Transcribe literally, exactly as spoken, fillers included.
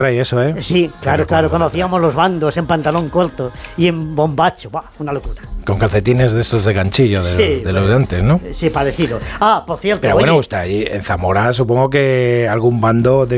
Y eso, ¿eh? Sí, claro, claro, conocíamos los bandos en pantalón corto y en bombacho, ¡buah! Una locura. Con calcetines de estos de ganchillo, de, sí, de los de antes, ¿no? Sí, parecido. Ah, por cierto. Pero oye, bueno, usted ahí en Zamora supongo que algún bando de